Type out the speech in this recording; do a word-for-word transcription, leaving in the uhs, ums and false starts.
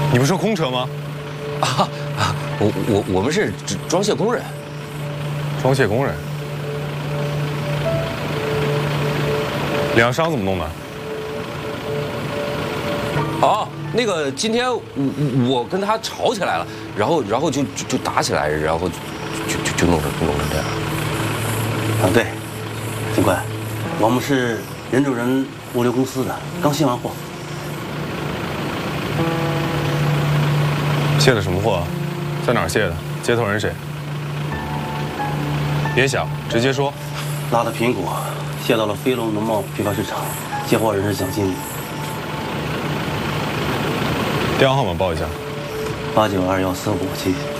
你不是空车吗？ 啊啊！我我我们是装卸工人。 装卸工人。脸上伤怎么弄的？ 哦，那个今天我我跟他吵起来了，然后然后就就就打起来，然后就就就就弄成弄成这样。 啊，对，警官，我们是人主人物流公司的，刚卸完货。 卸的什么货？在哪儿卸的？接头人谁？别想，直接说。 拉的苹果，卸到了飞龙农贸批发市场，接货人是蒋经理。 电话号码报一下。 八九二幺四五五七。